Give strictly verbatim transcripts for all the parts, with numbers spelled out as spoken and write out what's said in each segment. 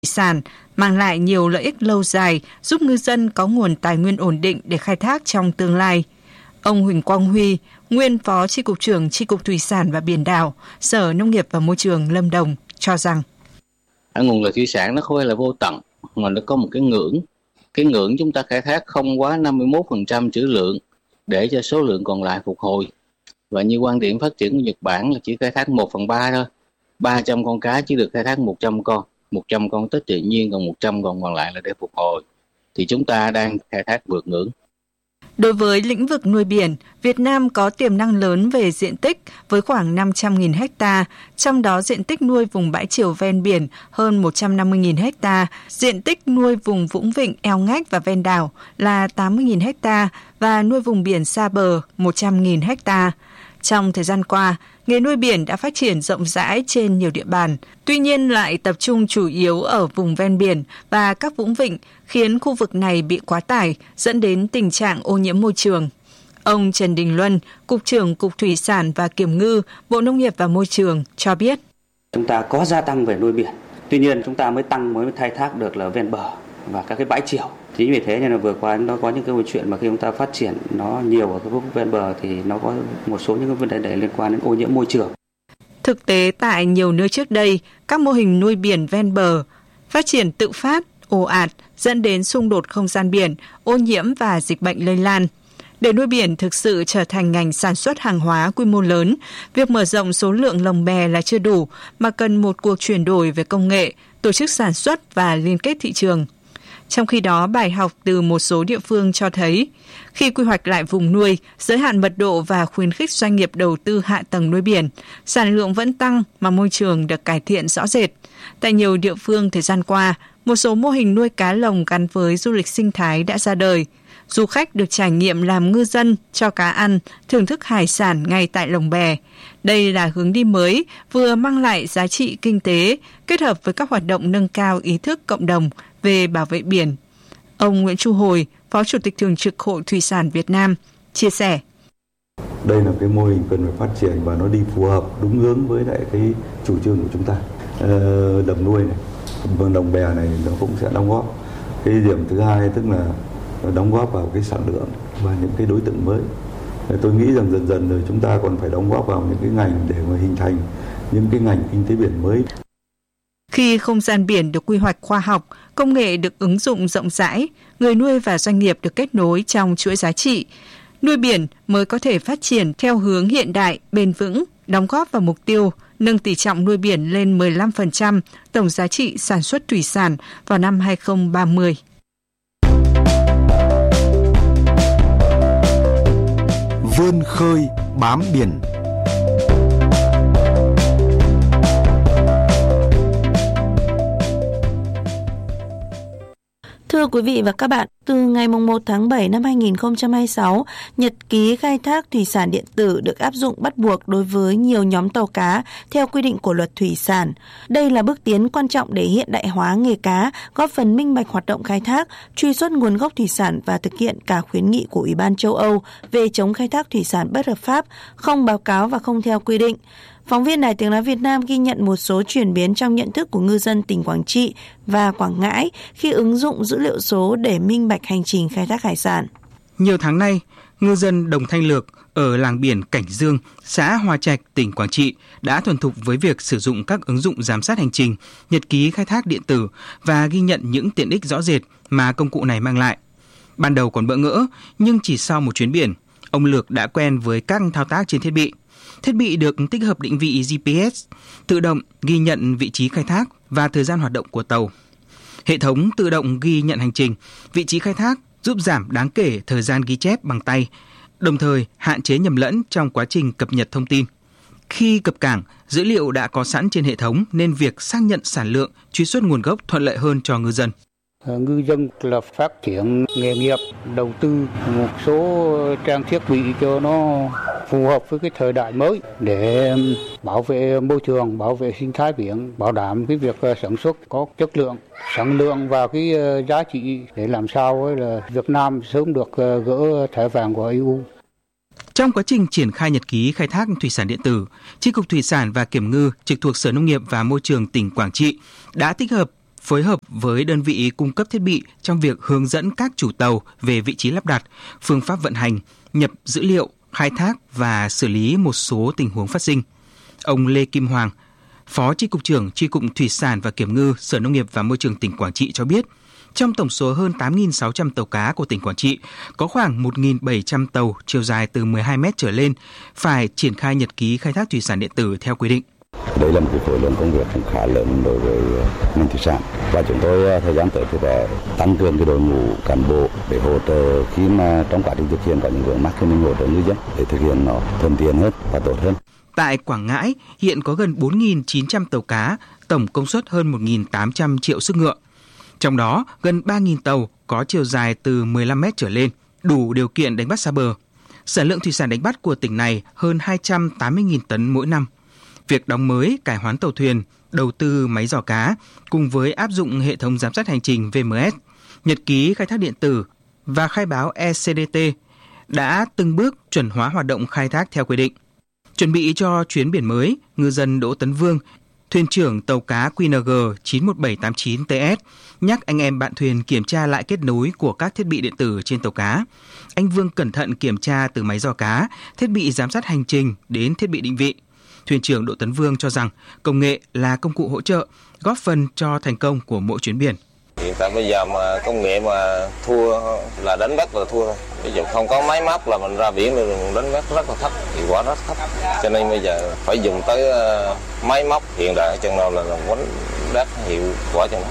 sản, mang lại nhiều lợi ích lâu dài, giúp ngư dân có nguồn tài nguyên ổn định để khai thác trong tương lai. Ông Huỳnh Quang Huy, nguyên Phó Chi cục trưởng Chi cục Thủy sản và Biển đảo, Sở Nông nghiệp và Môi trường Lâm Đồng cho rằng nguồn lợi thủy sản nó không phải là vô tận, mà nó có một cái ngưỡng. Cái ngưỡng chúng ta khai thác không quá năm mươi mốt phần trăm trữ lượng để cho số lượng còn lại phục hồi. Và như quan điểm phát triển của Nhật Bản là chỉ khai thác một phần ba thôi. ba trăm con cá chỉ được khai thác một trăm con. một trăm con tới tự nhiên, còn một trăm con còn lại là để phục hồi. Thì chúng ta đang khai thác vượt ngưỡng. Đối với lĩnh vực nuôi biển, Việt Nam có tiềm năng lớn về diện tích với khoảng năm trăm nghìn ha, trong đó diện tích nuôi vùng bãi triều ven biển hơn một trăm năm mươi nghìn ha, diện tích nuôi vùng vũng vịnh, eo ngách và ven đảo là tám mươi nghìn ha và nuôi vùng biển xa bờ một trăm nghìn ha. Trong thời gian qua, nghề nuôi biển đã phát triển rộng rãi trên nhiều địa bàn, tuy nhiên lại tập trung chủ yếu ở vùng ven biển và các vũng vịnh, khiến khu vực này bị quá tải, dẫn đến tình trạng ô nhiễm môi trường. Ông Trần Đình Luân, Cục trưởng Cục Thủy sản và Kiểm ngư, Bộ Nông nghiệp và Môi trường cho biết. Chúng ta có gia tăng về nuôi biển, tuy nhiên chúng ta mới tăng mới khai thác được là ven bờ và các cái bãi triều. Chính vì thế nên là vừa qua nó có những cái câu chuyện mà khi chúng ta phát triển nó nhiều ở cái vùng ven bờ thì nó có một số những cái vấn đề để liên quan đến ô nhiễm môi trường. Thực tế tại nhiều nơi trước đây, các mô hình nuôi biển ven bờ phát triển tự phát, ồ ạt, dẫn đến xung đột không gian biển, ô nhiễm và dịch bệnh lây lan. Để nuôi biển thực sự trở thành ngành sản xuất hàng hóa quy mô lớn, việc mở rộng số lượng lồng bè là chưa đủ mà cần một cuộc chuyển đổi về công nghệ, tổ chức sản xuất và liên kết thị trường. Trong khi đó, bài học từ một số địa phương cho thấy, khi quy hoạch lại vùng nuôi, giới hạn mật độ và khuyến khích doanh nghiệp đầu tư hạ tầng nuôi biển, sản lượng vẫn tăng mà môi trường được cải thiện rõ rệt. Tại nhiều địa phương thời gian qua, một số mô hình nuôi cá lồng gắn với du lịch sinh thái đã ra đời. Du khách được trải nghiệm làm ngư dân, cho cá ăn, thưởng thức hải sản ngay tại lồng bè. Đây là hướng đi mới, vừa mang lại giá trị kinh tế, kết hợp với các hoạt động nâng cao ý thức cộng đồng về bảo vệ biển. Ông Nguyễn Chu Hồi, Phó Chủ tịch Thường trực Hội Thủy sản Việt Nam, chia sẻ. Đây là cái mô hình cần phải phát triển và nó đi phù hợp, đúng hướng với lại cái chủ trương của chúng ta. Ờ, đầm nuôi này, lồng bè này nó cũng sẽ đóng góp. Cái điểm thứ hai tức là đóng góp vào cái sản lượng và những cái đối tượng mới. Tôi nghĩ rằng dần dần rồi chúng ta còn phải đóng góp vào những cái ngành để mà hình thành những cái ngành kinh tế biển mới. Khi không gian biển được quy hoạch khoa học, công nghệ được ứng dụng rộng rãi, người nuôi và doanh nghiệp được kết nối trong chuỗi giá trị, nuôi biển mới có thể phát triển theo hướng hiện đại, bền vững, đóng góp vào mục tiêu nâng tỷ trọng nuôi biển lên mười lăm phần trăm tổng giá trị sản xuất thủy sản vào năm hai không ba không. Vươn khơi bám biển. Thưa quý vị và các bạn, từ ngày một tháng bảy năm hai nghìn không trăm hai mươi sáu, nhật ký khai thác thủy sản điện tử được áp dụng bắt buộc đối với nhiều nhóm tàu cá theo quy định của Luật Thủy sản. Đây là bước tiến quan trọng để hiện đại hóa nghề cá, góp phần minh bạch hoạt động khai thác, truy xuất nguồn gốc thủy sản và thực hiện cả khuyến nghị của Ủy ban châu Âu về chống khai thác thủy sản bất hợp pháp, không báo cáo và không theo quy định. Phóng viên Đài Tiếng nói Việt Nam ghi nhận một số chuyển biến trong nhận thức của ngư dân tỉnh Quảng Trị và Quảng Ngãi khi ứng dụng dữ liệu số để minh bạch hành trình khai thác hải sản. Nhiều tháng nay, ngư dân Đồng Thanh Lược ở làng biển Cảnh Dương, xã Hòa Trạch, tỉnh Quảng Trị đã thuần thục với việc sử dụng các ứng dụng giám sát hành trình, nhật ký khai thác điện tử và ghi nhận những tiện ích rõ rệt mà công cụ này mang lại. Ban đầu còn bỡ ngỡ, nhưng chỉ sau một chuyến biển, ông Lược đã quen với các thao tác trên thiết bị. Thiết bị được tích hợp định vị giê pê ét, tự động ghi nhận vị trí khai thác và thời gian hoạt động của tàu. Hệ thống tự động ghi nhận hành trình, vị trí khai thác giúp giảm đáng kể thời gian ghi chép bằng tay, đồng thời hạn chế nhầm lẫn trong quá trình cập nhật thông tin. Khi cập cảng, dữ liệu đã có sẵn trên hệ thống nên việc xác nhận sản lượng, truy xuất nguồn gốc thuận lợi hơn cho ngư dân. Ngư dân là phát triển nghề nghiệp, đầu tư một số trang thiết bị cho nó phù hợp với cái thời đại mới để bảo vệ môi trường, bảo vệ sinh thái biển, bảo đảm cái việc sản xuất có chất lượng, sản lượng và cái giá trị để làm sao ấy là Việt Nam sớm được gỡ thẻ vàng của e u. Trong quá trình triển khai nhật ký khai thác thủy sản điện tử, Chi cục Thủy sản và Kiểm ngư trực thuộc Sở Nông nghiệp và Môi trường tỉnh Quảng Trị đã tích hợp phối hợp với đơn vị cung cấp thiết bị trong việc hướng dẫn các chủ tàu về vị trí lắp đặt, phương pháp vận hành, nhập dữ liệu, khai thác và xử lý một số tình huống phát sinh. Ông Lê Kim Hoàng, Phó Chi cục trưởng Chi cục Thủy sản và Kiểm ngư, Sở Nông nghiệp và Môi trường tỉnh Quảng Trị cho biết, trong tổng số hơn tám nghìn sáu trăm tàu cá của tỉnh Quảng Trị, có khoảng một nghìn bảy trăm tàu chiều dài từ mười hai mét trở lên phải triển khai nhật ký khai thác thủy sản điện tử theo quy định. Đây là một cái khối lượng công việc khá lớn đối với ngành thủy sản, và chúng tôi thời gian tới thì sẽ tăng cường cái đội ngũ cán bộ để hỗ trợ khi mà trong quá trình thực hiện có những vướng mắc thì mình hỗ trợ ngư dân để thực hiện nó thuận tiện hơn và tốt hơn. Tại Quảng Ngãi, hiện có gần bốn nghìn chín trăm tàu cá, tổng công suất hơn một nghìn tám trăm triệu sức ngựa. Trong đó, gần ba nghìn tàu có chiều dài từ mười lăm mét trở lên, đủ điều kiện đánh bắt xa bờ. Sản lượng thủy sản đánh bắt của tỉnh này hơn hai trăm tám mươi nghìn tấn mỗi năm. Việc đóng mới, cải hoán tàu thuyền, đầu tư máy dò cá, cùng với áp dụng hệ thống giám sát hành trình vê em ét, nhật ký khai thác điện tử và khai báo e xê đê tê đã từng bước chuẩn hóa hoạt động khai thác theo quy định. Chuẩn bị cho chuyến biển mới, ngư dân Đỗ Tấn Vương, thuyền trưởng tàu cá quy en giê chín một bảy tám chín T S, nhắc anh em bạn thuyền kiểm tra lại kết nối của các thiết bị điện tử trên tàu cá. Anh Vương cẩn thận kiểm tra từ máy dò cá, thiết bị giám sát hành trình đến thiết bị định vị. Thuyền trưởng Đỗ Tấn Vương cho rằng công nghệ là công cụ hỗ trợ, góp phần cho thành công của mỗi chuyến biển. Hiện tại bây giờ mà công nghệ mà thua là đánh bắt là thua thôi. Ví dụ không có máy móc là mình ra biển mình đánh bắt rất là thấp, hiệu quả rất thấp. Cho nên bây giờ phải dùng tới máy móc hiện đại cho nên là đánh bắt hiệu quả cho nó.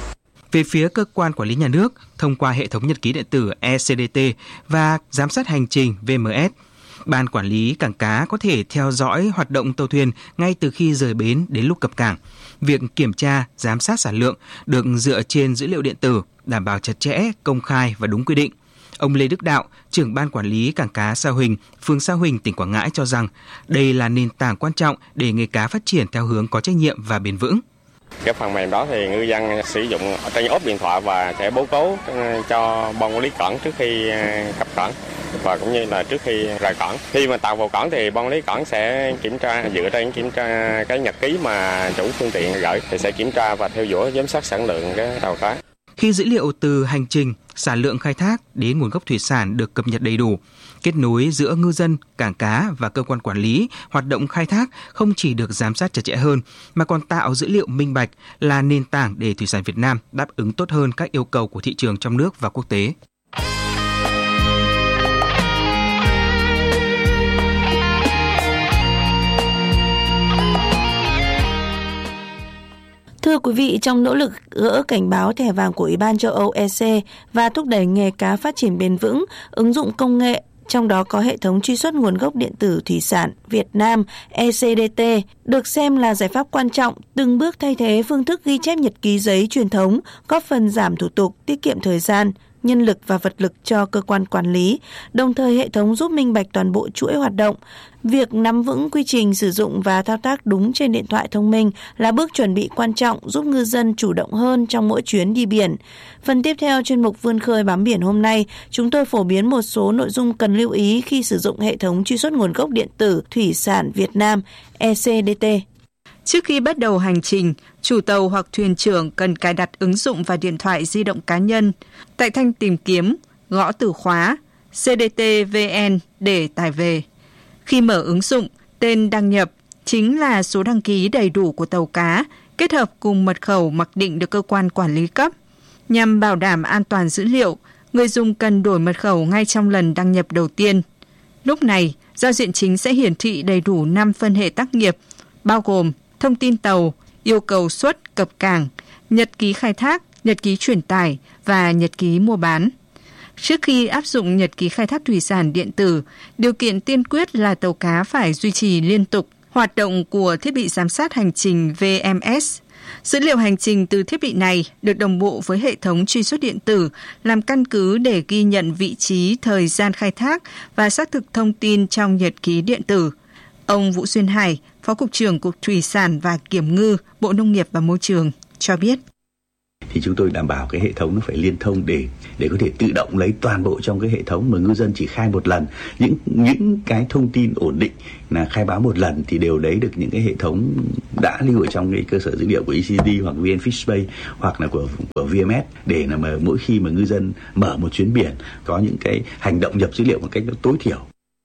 Về phía cơ quan quản lý nhà nước, thông qua hệ thống nhật ký điện tử e xê đê tê và giám sát hành trình vê em ét, Ban quản lý cảng cá có thể theo dõi hoạt động tàu thuyền ngay từ khi rời bến đến lúc cập cảng. Việc kiểm tra, giám sát sản lượng được dựa trên dữ liệu điện tử, đảm bảo chặt chẽ, công khai và đúng quy định. Ông Lê Đức Đạo, trưởng Ban quản lý cảng cá Sa Huỳnh, phường Sa Huỳnh, tỉnh Quảng Ngãi cho rằng đây là nền tảng quan trọng để nghề cá phát triển theo hướng có trách nhiệm và bền vững. Cái phần mềm đó thì ngư dân sử dụng trên ốp điện thoại và sẽ bố cố cho ban quản lý cảng trước khi cập cảng và cũng như là trước khi rời cảng. Khi mà tàu vào cảng thì ban quản lý cảng sẽ kiểm tra, dựa trên kiểm tra cái nhật ký mà chủ phương tiện gửi thì sẽ kiểm tra và theo dõi giám sát sản lượng cái tàu cá. Khi dữ liệu từ hành trình, sản lượng khai thác đến nguồn gốc thủy sản được cập nhật đầy đủ, kết nối giữa ngư dân, cảng cá và cơ quan quản lý, hoạt động khai thác không chỉ được giám sát chặt chẽ hơn, mà còn tạo dữ liệu minh bạch là nền tảng để thủy sản Việt Nam đáp ứng tốt hơn các yêu cầu của thị trường trong nước và quốc tế. Thưa quý vị, trong nỗ lực gỡ cảnh báo thẻ vàng của Ủy ban châu Âu E C và thúc đẩy nghề cá phát triển bền vững, ứng dụng công nghệ, trong đó có hệ thống truy xuất nguồn gốc điện tử thủy sản Việt Nam e xê đê tê, được xem là giải pháp quan trọng, từng bước thay thế phương thức ghi chép nhật ký giấy truyền thống, góp phần giảm thủ tục, tiết kiệm thời gian, nhân lực và vật lực cho cơ quan quản lý, đồng thời hệ thống giúp minh bạch toàn bộ chuỗi hoạt động. Việc nắm vững quy trình sử dụng và thao tác đúng trên điện thoại thông minh là bước chuẩn bị quan trọng giúp ngư dân chủ động hơn trong mỗi chuyến đi biển. Phần tiếp theo chuyên mục Vươn khơi bám biển hôm nay, chúng tôi phổ biến một số nội dung cần lưu ý khi sử dụng hệ thống truy xuất nguồn gốc điện tử thủy sản Việt Nam e xê đê tê. Trước khi bắt đầu hành trình, chủ tàu hoặc thuyền trưởng cần cài đặt ứng dụng vào điện thoại di động cá nhân. Tại thanh tìm kiếm, gõ từ khóa xê đê tê vê en để tải về. Khi mở ứng dụng, tên đăng nhập chính là số đăng ký đầy đủ của tàu cá, kết hợp cùng mật khẩu mặc định được cơ quan quản lý cấp. Nhằm bảo đảm an toàn dữ liệu, người dùng cần đổi mật khẩu ngay trong lần đăng nhập đầu tiên. Lúc này, giao diện chính sẽ hiển thị đầy đủ năm phân hệ tác nghiệp, bao gồm thông tin tàu, yêu cầu xuất, cập cảng, nhật ký khai thác, nhật ký truyền tải và nhật ký mua bán. Trước khi áp dụng nhật ký khai thác thủy sản điện tử, điều kiện tiên quyết là tàu cá phải duy trì liên tục hoạt động của thiết bị giám sát hành trình vê em ét. Dữ liệu hành trình từ thiết bị này được đồng bộ với hệ thống truy xuất điện tử làm căn cứ để ghi nhận vị trí, thời gian khai thác và xác thực thông tin trong nhật ký điện tử. Ông Vũ Xuyên Hải, Phó Cục trưởng Cục Thủy sản và Kiểm ngư, Bộ Nông nghiệp và Môi trường cho biết. thì chúng tôi đảm bảo cái hệ thống nó phải liên thông để để có thể tự động lấy toàn bộ trong cái hệ thống, mà ngư dân chỉ khai một lần. Những những cái thông tin ổn định là khai báo một lần thì đều lấy được những cái hệ thống đã lưu ở trong cái cơ sở dữ liệu của e xê đê hoặc vê en Fishbase hoặc là của của vê em ét, để là mà mỗi khi mà ngư dân mở một chuyến biển có những cái hành động nhập dữ liệu một cách tối thiểu.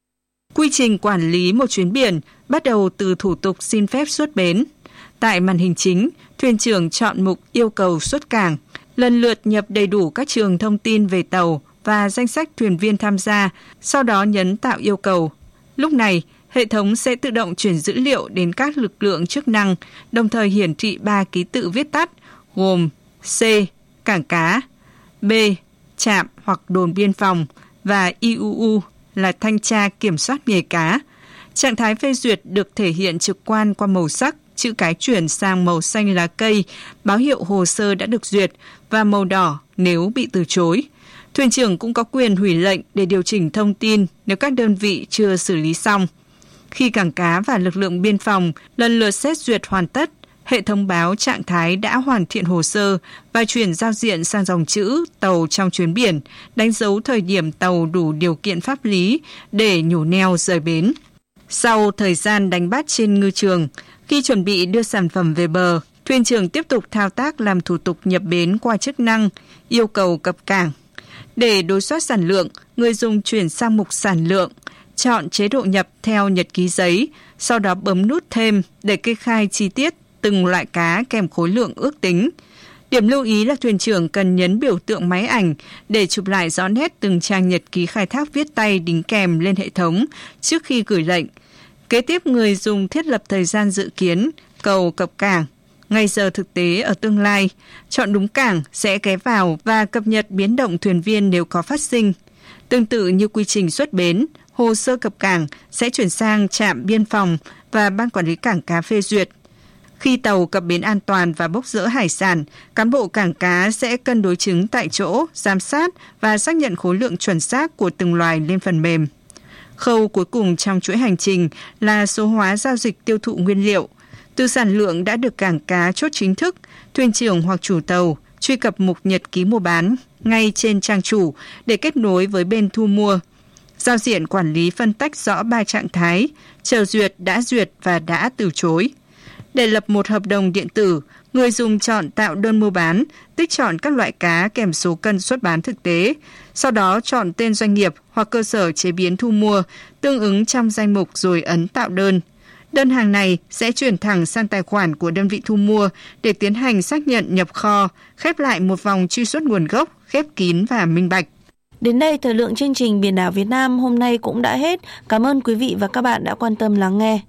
Quy trình quản lý một chuyến biển bắt đầu từ thủ tục xin phép xuất bến. Tại màn hình chính, thuyền trưởng chọn mục yêu cầu xuất cảng, lần lượt nhập đầy đủ các trường thông tin về tàu và danh sách thuyền viên tham gia, sau đó nhấn tạo yêu cầu. Lúc này, hệ thống sẽ tự động chuyển dữ liệu đến các lực lượng chức năng, đồng thời hiển thị ba ký tự viết tắt gồm C. Cảng cá, B. Trạm hoặc đồn biên phòng và i u u là thanh tra kiểm soát nghề cá. Trạng thái phê duyệt được thể hiện trực quan qua màu sắc, chữ cái chuyển sang màu xanh lá cây, báo hiệu hồ sơ đã được duyệt, và màu đỏ nếu bị từ chối. Thuyền trưởng cũng có quyền hủy lệnh để điều chỉnh thông tin nếu các đơn vị chưa xử lý xong. Khi cảng cá và lực lượng biên phòng lần lượt xét duyệt hoàn tất, hệ thống báo trạng thái đã hoàn thiện hồ sơ và chuyển giao diện sang dòng chữ tàu trong chuyến biển, đánh dấu thời điểm tàu đủ điều kiện pháp lý để nhổ neo rời bến. Sau thời gian đánh bắt trên ngư trường, khi chuẩn bị đưa sản phẩm về bờ, thuyền trưởng tiếp tục thao tác làm thủ tục nhập bến qua chức năng yêu cầu cập cảng. Để đối soát sản lượng, người dùng chuyển sang mục sản lượng, chọn chế độ nhập theo nhật ký giấy, sau đó bấm nút thêm để kê khai chi tiết từng loại cá kèm khối lượng ước tính. Điểm lưu ý là thuyền trưởng cần nhấn biểu tượng máy ảnh để chụp lại rõ nét từng trang nhật ký khai thác viết tay đính kèm lên hệ thống trước khi gửi lệnh. Kế tiếp, người dùng thiết lập thời gian dự kiến, cầu cập cảng, ngày giờ thực tế ở tương lai, chọn đúng cảng sẽ ghé vào và cập nhật biến động thuyền viên nếu có phát sinh. Tương tự như quy trình xuất bến, hồ sơ cập cảng sẽ chuyển sang trạm biên phòng và ban quản lý cảng cá phê duyệt. Khi tàu cập bến an toàn và bốc dỡ hải sản, cán bộ cảng cá sẽ cân đối trứng tại chỗ, giám sát và xác nhận khối lượng chuẩn xác của từng loài lên phần mềm. Khâu cuối cùng trong chuỗi hành trình là số hóa giao dịch tiêu thụ nguyên liệu. Từ sản lượng đã được cảng cá chốt chính thức, thuyền trưởng hoặc chủ tàu truy cập mục nhật ký mua bán ngay trên trang chủ để kết nối với bên thu mua. Giao diện quản lý phân tách rõ ba trạng thái: chờ duyệt, đã duyệt và đã từ chối. Để lập một hợp đồng điện tử, người dùng chọn tạo đơn mua bán, tích chọn các loại cá kèm số cân xuất bán thực tế. Sau đó chọn tên doanh nghiệp hoặc cơ sở chế biến thu mua tương ứng trong danh mục rồi ấn tạo đơn. Đơn hàng này sẽ chuyển thẳng sang tài khoản của đơn vị thu mua để tiến hành xác nhận nhập kho, khép lại một vòng truy xuất nguồn gốc, khép kín và minh bạch. Đến đây, thời lượng chương trình Biển đảo Việt Nam hôm nay cũng đã hết. Cảm ơn quý vị và các bạn đã quan tâm lắng nghe.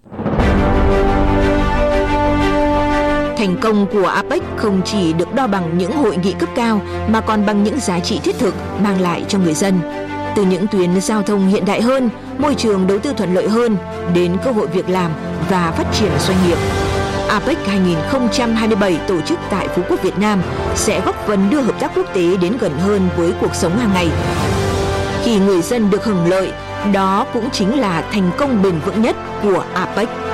Thành công của a pếch không chỉ được đo bằng những hội nghị cấp cao mà còn bằng những giá trị thiết thực mang lại cho người dân. Từ những tuyến giao thông hiện đại hơn, môi trường đầu tư thuận lợi hơn, đến cơ hội việc làm và phát triển doanh nghiệp. a pếch hai không hai bảy tổ chức tại Phú Quốc, Việt Nam sẽ góp phần đưa hợp tác quốc tế đến gần hơn với cuộc sống hàng ngày. Khi người dân được hưởng lợi, đó cũng chính là thành công bền vững nhất của a pếch.